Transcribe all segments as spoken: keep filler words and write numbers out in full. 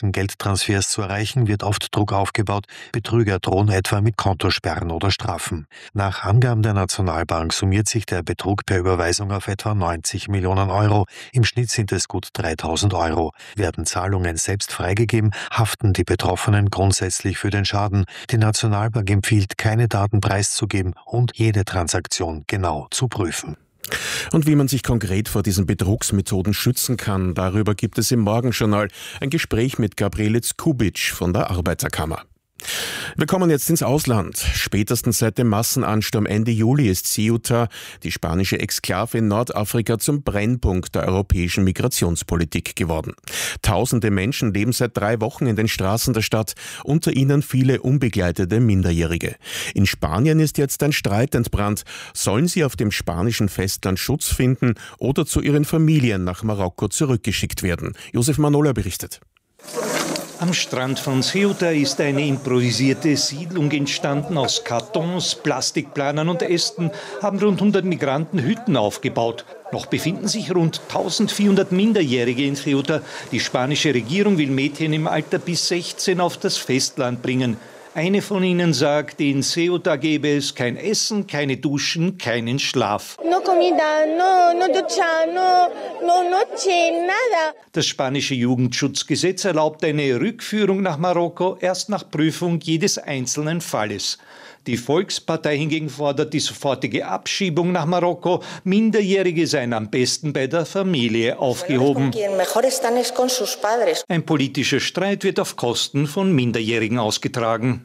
falschen Geldtransfers zu erreichen, wird oft Druck aufgebaut. Betrüger drohen etwa mit Kontosperren oder Strafen. Nach Angaben der Nationalbank summiert sich der Betrug per Überweisung auf etwa neunzig Millionen Euro. Im Schnitt sind es gut dreitausend Euro. Werden Zahlungen selbst freigegeben, haften die Betroffenen grundsätzlich für den Schaden. Die Nationalbank empfiehlt, keine Daten preiszugeben und jede Transaktion genau zu prüfen. Und wie man sich konkret vor diesen Betrugsmethoden schützen kann, darüber gibt es im Morgenjournal ein Gespräch mit Gabriele Zkubic von der Arbeiterkammer. Wir kommen jetzt ins Ausland. Spätestens seit dem Massenansturm Ende Juli ist Ceuta, die spanische Exklave in Nordafrika, zum Brennpunkt der europäischen Migrationspolitik geworden. Tausende Menschen leben seit drei Wochen in den Straßen der Stadt, unter ihnen viele unbegleitete Minderjährige. In Spanien ist jetzt ein Streit entbrannt. Sollen sie auf dem spanischen Festland Schutz finden oder zu ihren Familien nach Marokko zurückgeschickt werden? Josef Manola berichtet. Am Strand von Ceuta ist eine improvisierte Siedlung entstanden. Aus Kartons, Plastikplanern und Ästen haben rund hundert Migranten Hütten aufgebaut. Noch befinden sich rund eintausendvierhundert Minderjährige in Ceuta. Die spanische Regierung will Mädchen im Alter bis sechzehn auf das Festland bringen. Eine von ihnen sagt, in Ceuta gäbe es kein Essen, keine Duschen, keinen Schlaf. No comida, no, no ducha, no, no noche, nada. Das spanische Jugendschutzgesetz erlaubt eine Rückführung nach Marokko erst nach Prüfung jedes einzelnen Falles. Die Volkspartei hingegen fordert die sofortige Abschiebung nach Marokko. Minderjährige seien am besten bei der Familie aufgehoben. Ein politischer Streit wird auf Kosten von Minderjährigen ausgetragen.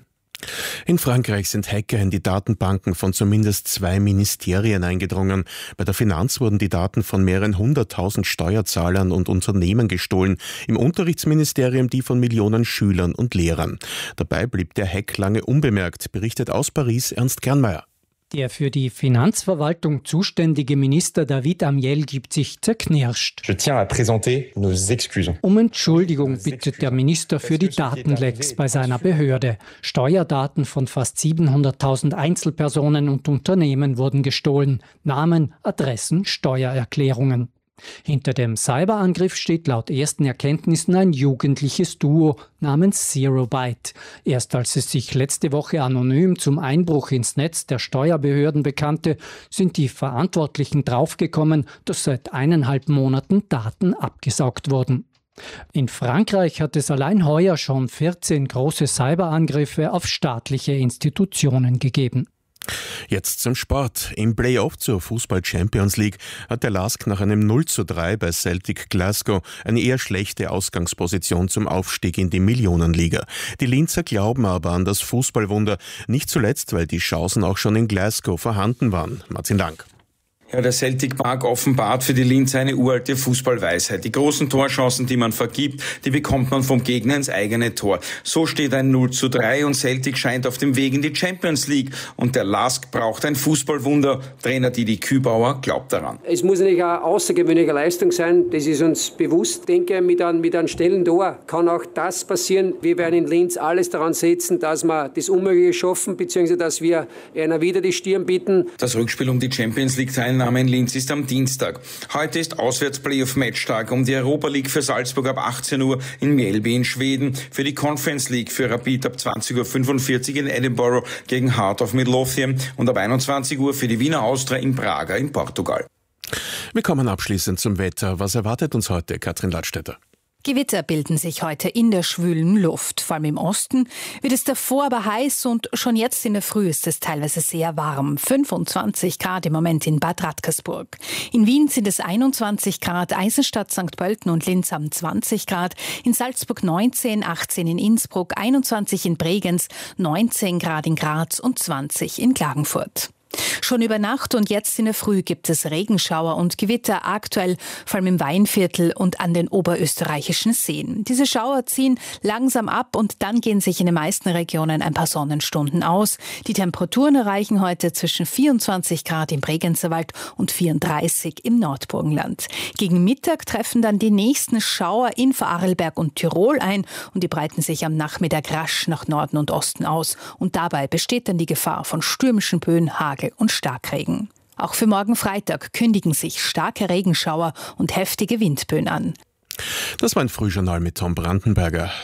In Frankreich sind Hacker in die Datenbanken von zumindest zwei Ministerien eingedrungen. Bei der Finanz wurden die Daten von mehreren hunderttausend Steuerzahlern und Unternehmen gestohlen, im Unterrichtsministerium die von Millionen Schülern und Lehrern. Dabei blieb der Hack lange unbemerkt, berichtet aus Paris Ernst Kernmeier. Der für die Finanzverwaltung zuständige Minister David Amiel gibt sich zerknirscht. Je tiens à présenter nos excuses. Um Entschuldigung bittet der Minister für die Datenlecks bei seiner Behörde. Steuerdaten von fast siebenhunderttausend Einzelpersonen und Unternehmen wurden gestohlen. Namen, Adressen, Steuererklärungen. Hinter dem Cyberangriff steht laut ersten Erkenntnissen ein jugendliches Duo namens Zero Byte. Erst als es sich letzte Woche anonym zum Einbruch ins Netz der Steuerbehörden bekannte, sind die Verantwortlichen draufgekommen, dass seit eineinhalb Monaten Daten abgesaugt wurden. In Frankreich hat es allein heuer schon vierzehn große Cyberangriffe auf staatliche Institutionen gegeben. Jetzt zum Sport. Im Playoff zur Fußball-Champions League hat der L A S K nach einem null zu drei bei Celtic Glasgow eine eher schlechte Ausgangsposition zum Aufstieg in die Millionenliga. Die Linzer glauben aber an das Fußballwunder, nicht zuletzt, weil die Chancen auch schon in Glasgow vorhanden waren. Martin Dank. Ja, der Celtic Park offenbart für die Linzer eine uralte Fußballweisheit. Die großen Torchancen, die man vergibt, die bekommt man vom Gegner ins eigene Tor. So steht ein null zu drei und Celtic scheint auf dem Weg in die Champions League. Und der L A S K braucht ein Fußballwunder. Trainer Didi Kübauer glaubt daran. Es muss nicht eine außergewöhnliche Leistung sein, das ist uns bewusst. Ich denke, mit einem, mit einem schnellen Tor kann auch das passieren. Wir werden in Linz alles daran setzen, dass wir das Unmögliche schaffen, beziehungsweise dass wir einer wieder die Stirn bieten. Das Rückspiel um die Champions League Teilnahme in Linz ist am Dienstag. Heute ist Auswärts-Playoff-Matchtag um die Europa League für Salzburg ab achtzehn Uhr in Mjällby in Schweden, für die Conference League für Rapid ab zwanzig Uhr fünfundvierzig in Edinburgh gegen Heart of Midlothian und ab einundzwanzig Uhr für die Wiener Austria in Braga in Portugal. Wir kommen abschließend zum Wetter. Was erwartet uns heute, Katrin Ladstätter? Gewitter bilden sich heute in der schwülen Luft. Vor allem im Osten wird es davor aber heiß und schon jetzt in der Früh ist es teilweise sehr warm. fünfundzwanzig Grad im Moment in Bad Radkersburg. In Wien sind es einundzwanzig Grad, Eisenstadt, Sankt Pölten und Linz haben zwanzig Grad, in Salzburg neunzehn, achtzehn in Innsbruck, einundzwanzig in Bregenz, neunzehn Grad in Graz und zwanzig in Klagenfurt. Schon über Nacht und jetzt in der Früh gibt es Regenschauer und Gewitter, aktuell vor allem im Weinviertel und an den oberösterreichischen Seen. Diese Schauer ziehen langsam ab und dann gehen sich in den meisten Regionen ein paar Sonnenstunden aus. Die Temperaturen erreichen heute zwischen vierundzwanzig Grad im Bregenzerwald und vierunddreißig im Nordburgenland. Gegen Mittag treffen dann die nächsten Schauer in Vorarlberg und Tirol ein und die breiten sich am Nachmittag rasch nach Norden und Osten aus. Und dabei besteht dann die Gefahr von stürmischen Böen, Hagel und Starkregen. Auch für morgen Freitag kündigen sich starke Regenschauer und heftige Windböen an. Das war ein Frühjournal mit Tom Brandenberger.